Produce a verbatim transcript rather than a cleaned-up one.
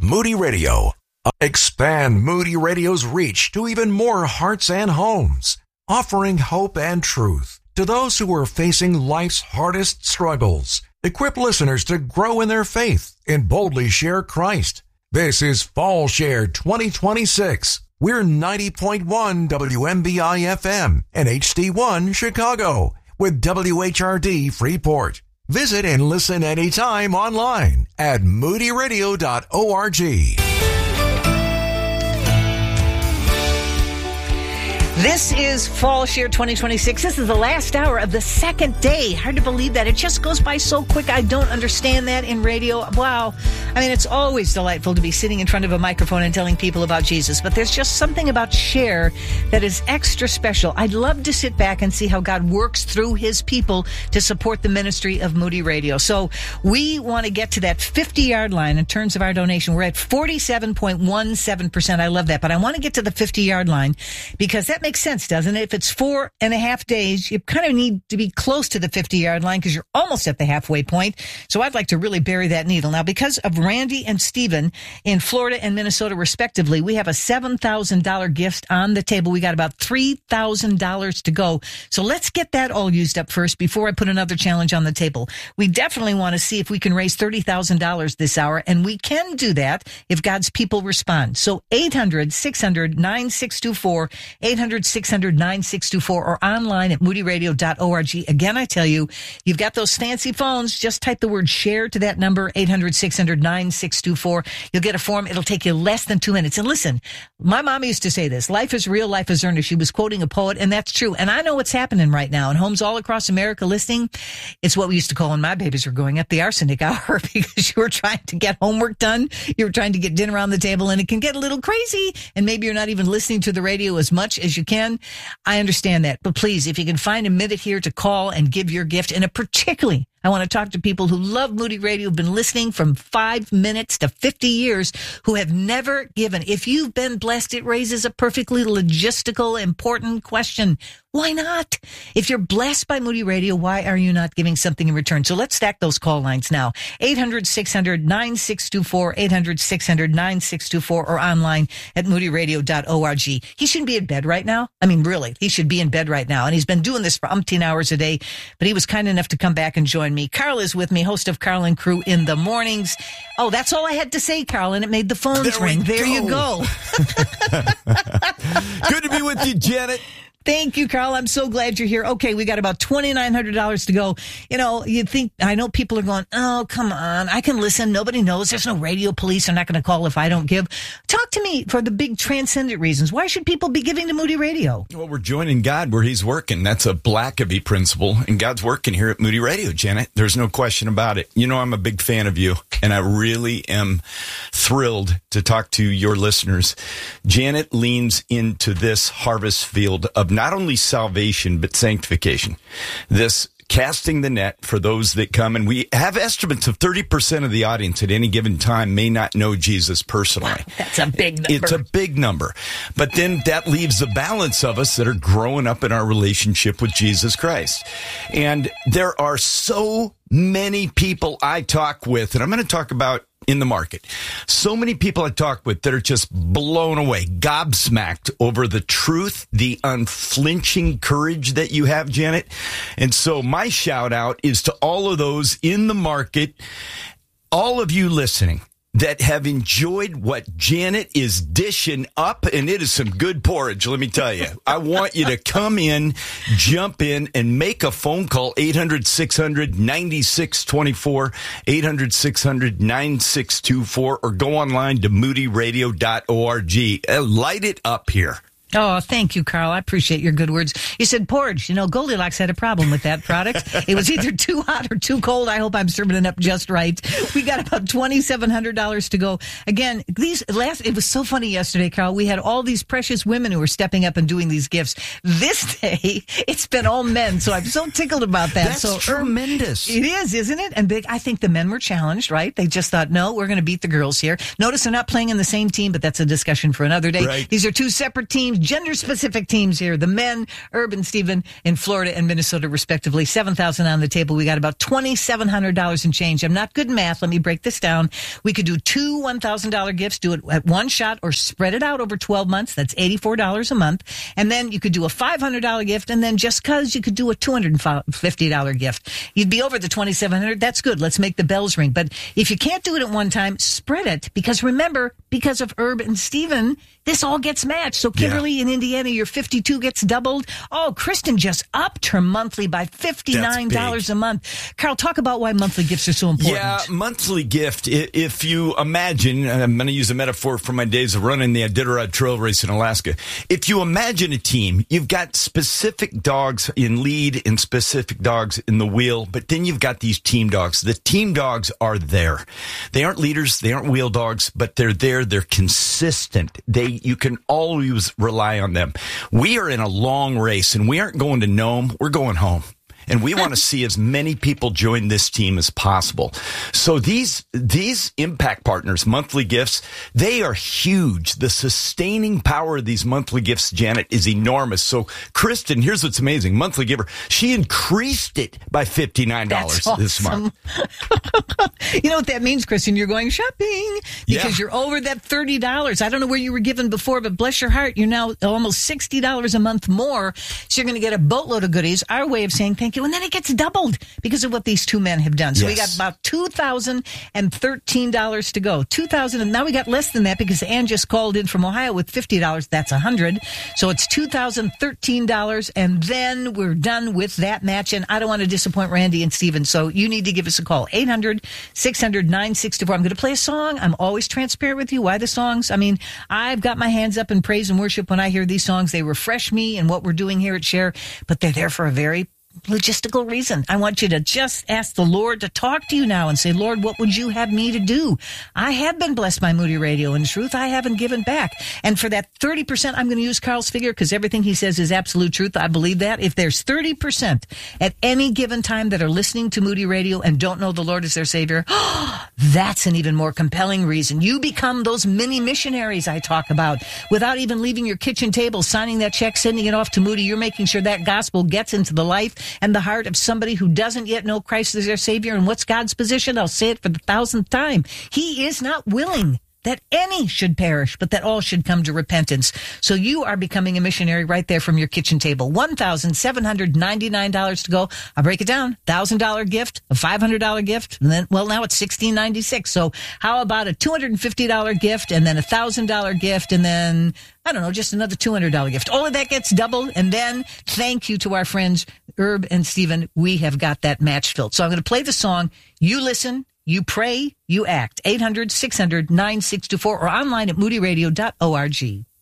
Moody Radio. Expand Moody Radio's reach to even more hearts and homes, offering hope and truth to those who are facing life's hardest struggles. Equip listeners to grow in their faith and boldly share Christ. This is Fall Share twenty twenty-six. We're ninety point one W M B I F M and H D one Chicago with W H R D Freeport. Visit and listen anytime online at moody radio dot org. This is Fall Share twenty twenty-six. This is the last hour of the second day. Hard to believe that. It just goes by so quick. I don't understand that in radio. Wow. I mean, it's always delightful to be sitting in front of a microphone and telling people about Jesus, but there's just something about Share that is extra special. I'd love to sit back and see how God works through his people to support the ministry of Moody Radio. So we want to get to that fifty-yard line in terms of our donation. We're at forty-seven point one seven percent. I love that, but I want to get to the fifty-yard line because that makes sense, doesn't it? If it's four and a half days, you kind of need to be close to the fifty-yard line because you're almost at the halfway point. So I'd like to really bury that needle. Now, because of Randy and Stephen in Florida and Minnesota, respectively, we have a seven thousand dollars gift on the table. We got about three thousand dollars to go. So let's get that all used up first before I put another challenge on the table. We definitely want to see if we can raise thirty thousand dollars this hour, and we can do that if God's people respond. So eight hundred, six hundred, nine six two four, eight hundred, six hundred, nine six two four, or online at moody radio dot org. Again, I tell you, you've got those fancy phones. Just type the word share to that number, eight hundred, six hundred, nine six two four. You'll get a form. It'll take you less than two minutes. And listen, my mom used to say this, life is real, life is earnest. She was quoting a poet, and that's true. And I know what's happening right now in homes all across America listening. It's what we used to call when my babies were growing up, the arsenic hour, because you were trying to get homework done. You were trying to get dinner on the table, and it can get a little crazy. And maybe you're not even listening to the radio as much as you can. I understand that. But please, if you can find a minute here to call and give your gift, and a particularly, I want to talk to people who love Moody Radio, who've been listening from five minutes to fifty years, who have never given. If you've been blessed, it raises a perfectly logistical, important question. Why not? If you're blessed by Moody Radio, why are you not giving something in return? So let's stack those call lines now. eight hundred, six hundred, nine six two four, eight hundred, six hundred, nine six two four, or online at moody radio dot org. He shouldn't be in bed right now. I mean, really, he should be in bed right now. And he's been doing this for umpteen hours a day, but he was kind enough to come back and join me. Carl is with me, host of Carl and Crew in the Mornings. Oh, that's all I had to say, Carl, and it made the phones there ring. There go. you go. Good to be with you, Janet. Thank you, Carl. I'm so glad you're here. Okay, we got about twenty-nine hundred dollars to go. You know, you think, I know people are going, oh, come on, I can listen. Nobody knows. There's no radio police. They're not going to call if I don't give. Talk to me for the big transcendent reasons. Why should people be giving to Moody Radio? Well, we're joining God where he's working. That's a Blackaby principle, and God's working here at Moody Radio, Janet. There's no question about it. You know, I'm a big fan of you, and I really am thrilled to talk to your listeners. Janet leans into this harvest field of not only salvation, but sanctification. This casting the net for those that come. And we have estimates of thirty percent of the audience at any given time may not know Jesus personally. Wow, that's a big number. It's a big number. But then that leaves the balance of us that are growing up in our relationship with Jesus Christ. And there are so many people I talk with, and I'm going to talk about in the market. So many people I talk with that are just blown away, gobsmacked over the truth, the unflinching courage that you have, Janet. And so my shout out is to all of those in the market, all of you listening that have enjoyed what Janet is dishing up, and it is some good porridge, let me tell you. I want you to come in, jump in, and make a phone call, eight hundred, six hundred, nine six two four, eight hundred, six hundred, nine six two four, or go online to moody radio dot org. Uh, light it up here. Oh, thank you, Carl. I appreciate your good words. You said porridge. You know, Goldilocks had a problem with that product. It was either too hot or too cold. I hope I'm serving it up just right. We got about twenty-seven hundred dollars to go. Again, these last, it was so funny yesterday, Carl. We had all these precious women who were stepping up and doing these gifts. This day, it's been all men, so I'm so tickled about that. That's so tremendous. It is, isn't it? And big, I think the men were challenged, right? They just thought, no, we're going to beat the girls here. Notice they're not playing in the same team, but that's a discussion for another day. Right. These are two separate teams. gender-specific teams here. The men, Herb and Stephen, in Florida and Minnesota, respectively. seven thousand dollars on the table. We got about twenty-seven hundred dollars in change. I'm not good in math. Let me break this down. We could do two one thousand dollars gifts, do it at one shot, or spread it out over twelve months. That's eighty-four dollars a month. And then you could do a five hundred dollars gift, and then just because you could do a two hundred fifty dollars gift. You'd be over the twenty-seven hundred dollars. That's good. Let's make the bells ring. But if you can't do it at one time, spread it. Because remember, because of Herb and Stephen, this all gets matched. So Kimberly yeah. in Indiana, your fifty-two gets doubled. Oh, Kristen just upped her monthly by fifty-nine dollars a month. Carl, talk about why monthly gifts are so important. Yeah, monthly gift. If you imagine, I'm going to use a metaphor from my days of running the Iditarod Trail Race in Alaska. If you imagine a team, you've got specific dogs in lead and specific dogs in the wheel, but then you've got these team dogs. The team dogs are there. They aren't leaders. They aren't wheel dogs, but they're there. They're consistent. They, you can always rely on them. We are in a long race, and we aren't going to Nome. We're going home. And we want to see as many people join this team as possible. So these these impact partners, monthly gifts, they are huge. The sustaining power of these monthly gifts, Janet, is enormous. So Kristen, here's what's amazing. Monthly giver, she increased it by fifty-nine dollars awesome. this month. You know what that means, Kristen? You're going shopping because yeah. you're over that thirty dollars. I don't know where you were given before, but bless your heart, you're now almost sixty dollars a month more. So you're going to get a boatload of goodies. Our way of saying thank you. And then it gets doubled because of what these two men have done. So yes. we got about two thousand thirteen dollars to go. two thousand dollars, and now we got less than that because Ann just called in from Ohio with fifty dollars. That's one hundred dollars. So it's two thousand thirteen dollars, and then we're done with that match. And I don't want to disappoint Randy and Steven, so you need to give us a call. eight hundred, six hundred, nine six two four. I'm going to play a song. I'm always transparent with you. Why the songs? I mean, I've got my hands up in praise and worship when I hear these songs. They refresh me in what we're doing here at Share, but they're there for a very logistical reason. I want you to just ask the Lord to talk to you now and say, Lord, what would you have me to do? I have been blessed by Moody Radio. In truth, I haven't given back. And for that thirty percent, I'm going to use Carl's figure because everything he says is absolute truth. I believe that. If there's thirty percent at any given time that are listening to Moody Radio and don't know the Lord as their Savior, that's an even more compelling reason. You become those mini missionaries I talk about without even leaving your kitchen table, signing that check, sending it off to Moody. You're making sure that gospel gets into the life and the heart of somebody who doesn't yet know Christ as their Savior. And what's God's position? I'll say it for the thousandth time. He is not willing that any should perish, but that all should come to repentance. So you are becoming a missionary right there from your kitchen table. one thousand seven hundred ninety-nine dollars to go. I'll break it down. one thousand dollars gift, a five hundred dollars gift, and then, well, now it's sixteen ninety-six. So how about a two hundred fifty dollars gift and then a one thousand dollars gift and then, I don't know, just another two hundred dollars gift. All of that gets doubled. And then thank you to our friends, Herb and Stephen. We have got that match filled. So I'm going to play the song. You listen. You pray, you act. eight hundred, six hundred, nine six two four or online at moody radio dot org.